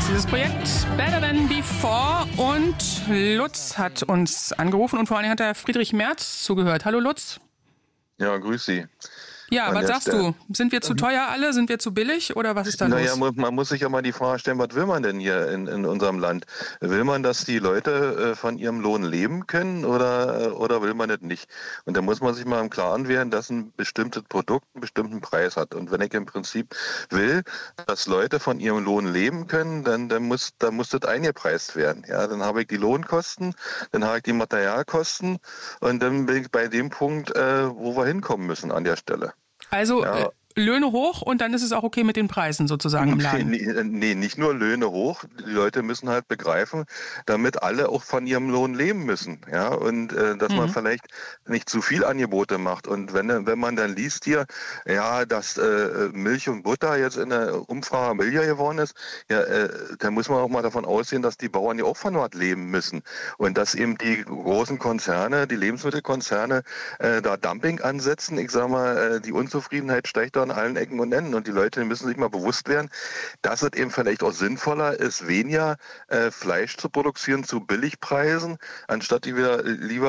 dieses Projekt Better Than Before. Und Lutz hat uns angerufen und vor allem hat der Friedrich Merz zugehört. Hallo Lutz. Ja, grüß Sie. Ja, was sagst du? Sind wir zu teuer alle? Sind wir zu billig? Oder was ist da los? Man muss sich ja mal die Frage stellen, was will man denn hier in unserem Land? Will man, dass die Leute von ihrem Lohn leben können oder will man das nicht? Und da muss man sich mal im Klaren werden, dass ein bestimmtes Produkt einen bestimmten Preis hat. Und wenn ich im Prinzip will, dass Leute von ihrem Lohn leben können, dann muss das eingepreist werden. Ja, dann habe ich die Lohnkosten, dann habe ich die Materialkosten und dann bin ich bei dem Punkt, wo wir hinkommen müssen an der Stelle. Also Löhne hoch und dann ist es auch okay mit den Preisen sozusagen im Laden. Nee, nicht nur Löhne hoch. Die Leute müssen halt begreifen, damit alle auch von ihrem Lohn leben müssen. Ja, und dass man vielleicht nicht zu viel Angebote macht. Und wenn man dann liest hier, ja, dass Milch und Butter jetzt in der Umfrage billiger geworden ist, ja, dann muss man auch mal davon ausgehen, dass die Bauern ja auch von dort leben müssen. Und dass eben die großen Konzerne, die Lebensmittelkonzerne, da Dumping ansetzen. Ich sag mal, die Unzufriedenheit steigt da an allen Ecken und Enden. Und die Leute müssen sich mal bewusst werden, dass es eben vielleicht auch sinnvoller ist, weniger Fleisch zu produzieren zu Billigpreisen, anstatt lieber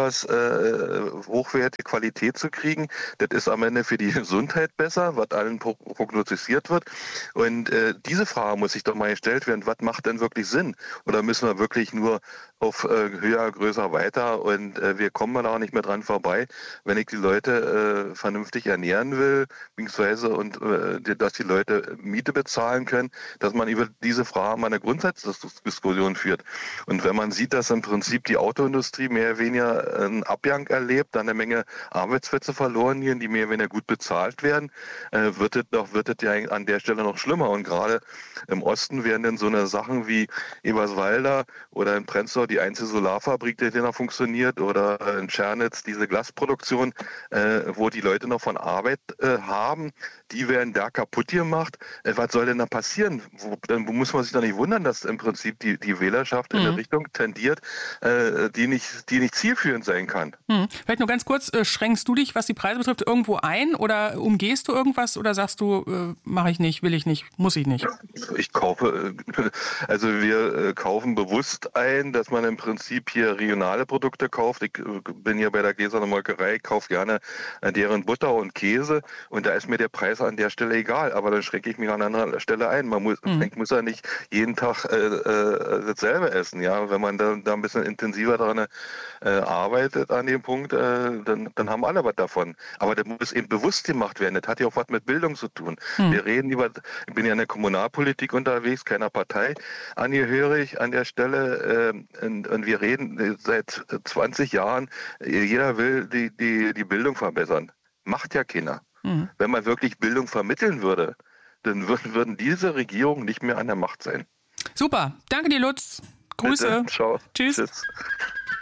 hochwertige Qualität zu kriegen. Das ist am Ende für die Gesundheit besser, was allen prognostiziert wird. Und diese Frage muss sich doch mal gestellt werden, was macht denn wirklich Sinn? Oder müssen wir wirklich nur auf höher, größer, weiter und wir kommen da auch nicht mehr dran vorbei, wenn ich die Leute vernünftig ernähren will, beziehungsweise und dass die Leute Miete bezahlen können, dass man über diese Frage mal eine Grundsatzdiskussion führt. Und wenn man sieht, dass im Prinzip die Autoindustrie mehr oder weniger einen Abgang erlebt, dann eine Menge Arbeitsplätze verloren gehen, die mehr oder weniger gut bezahlt werden, wird es ja an der Stelle noch schlimmer. Und gerade im Osten werden dann so eine Sachen wie Eberswalder oder in Prenzlau die einzige Solarfabrik, die noch funktioniert, oder in Tschernitz diese Glasproduktion, wo die Leute noch von Arbeit haben, die werden da kaputt gemacht. Was soll denn da passieren? Dann muss man sich doch nicht wundern, dass im Prinzip die Wählerschaft in eine Richtung tendiert, die nicht zielführend sein kann. Vielleicht nur ganz kurz, schränkst du dich, was die Preise betrifft, irgendwo ein oder umgehst du irgendwas oder sagst du, mache ich nicht, will ich nicht, muss ich nicht? Ich kaufe, also wir kaufen bewusst ein, dass man im Prinzip hier regionale Produkte kauft. Ich bin hier bei der Gläserner Molkerei, ich kaufe gerne deren Butter und Käse und da ist mir der Preis an der Stelle egal, aber dann schränke ich mich an anderer Stelle ein. Man muss ja nicht jeden Tag dasselbe essen, ja. Wenn man da ein bisschen intensiver daran arbeitet an dem Punkt, dann haben alle was davon. Aber das muss eben bewusst gemacht werden. Das hat ja auch was mit Bildung zu tun. Wir reden ich bin ja in der Kommunalpolitik unterwegs, keiner Partei angehörig an der Stelle, und wir reden seit 20 Jahren, jeder will die Bildung verbessern. Macht ja keiner. Wenn man wirklich Bildung vermitteln würde, dann würden diese Regierungen nicht mehr an der Macht sein. Super. Danke dir, Lutz. Grüße. Bitte. Ciao. Tschüss. Tschüss.